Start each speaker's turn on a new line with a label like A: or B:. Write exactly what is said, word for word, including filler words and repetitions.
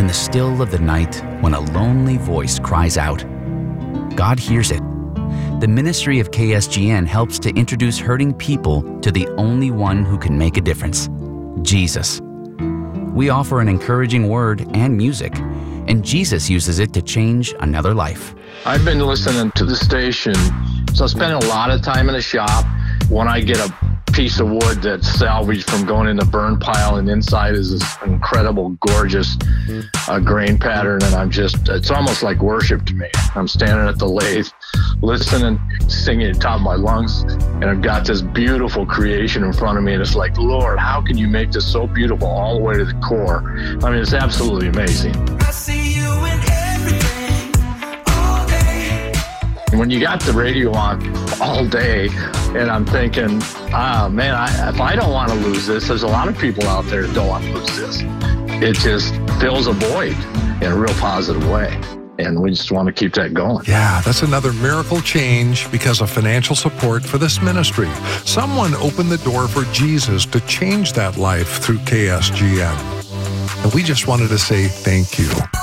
A: the still of the night, when a lonely voice cries out, God hears it. The ministry of K S G N helps to introduce hurting people to the only one who can make a difference, Jesus. We offer an encouraging word and music, and Jesus uses it to change another life.
B: I've been listening to the station, so I spend a lot of time in the shop. When I get a piece of wood that's salvaged from going in the burn pile, and inside is this incredible, gorgeous uh, grain pattern, and I'm just, it's almost like worship to me. I'm standing at the lathe, listening, singing at the top of my lungs, and I've got this beautiful creation in front of me, and it's like, Lord, how can you make this so beautiful all the way to the core? I mean, it's absolutely amazing.
C: I see you in everything, all day.
B: When you got the radio on all day, and I'm thinking, ah, man, I, if I don't want to lose this, there's a lot of people out there that don't want to lose this. It just fills a void in a real positive way. And we just want to keep that going.
D: Yeah, that's another miracle change because of financial support for this ministry. Someone opened the door for Jesus to change that life through K S G N. And we just wanted to say thank you.